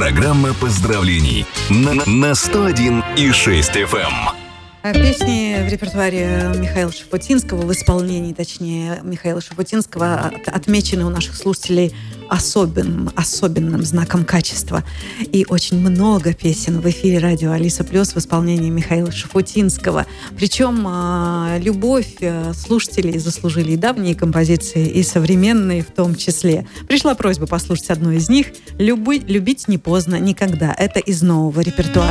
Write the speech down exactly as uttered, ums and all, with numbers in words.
Программа поздравлений на, на сто один и шесть эф эм. Песни в репертуаре Михаила Шуфутинского, в исполнении, точнее, Михаила Шуфутинского, от, отмечены у наших слушателей особенным, особенным знаком качества. И очень много песен в эфире радио Алиса Плюс в исполнении Михаила Шуфутинского. Причем э, любовь слушателей заслужили и давние композиции, и современные в том числе. Пришла просьба послушать одну из них. Люби, «Любить не поздно никогда». Это из нового репертуара.